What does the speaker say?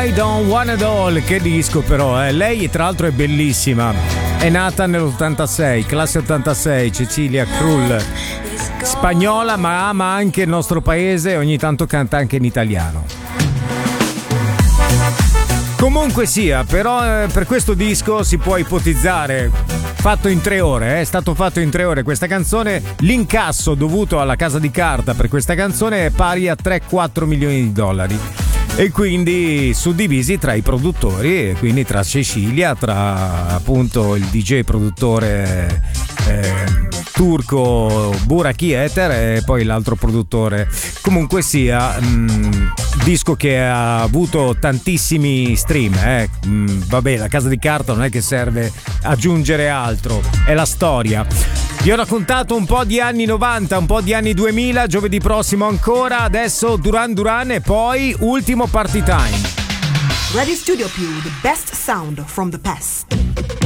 I Don't Wanna Doll, che disco però, lei tra l'altro è bellissima, è nata nell'86, classe 86, Cecilia Krull, spagnola ma ama anche il nostro paese e ogni tanto canta anche in italiano. Comunque sia, però per questo disco si può ipotizzare, fatto in 3 ore, è stato fatto in 3 ore questa canzone, l'incasso dovuto alla casa di carta per questa canzone è pari a 3-4 milioni di dollari. E quindi suddivisi tra i produttori, e quindi tra Cecilia, tra appunto il DJ produttore turco Buraki Ether e poi l'altro produttore. Comunque sia, disco che ha avuto tantissimi stream, vabbè, la casa di carta non è che serve aggiungere altro, è la storia. Vi ho raccontato un po' di anni 90, un po' di anni 2000, giovedì prossimo ancora, adesso Duran Duran e poi ultimo Party Time. Radio Studio Più, the best sound from the past.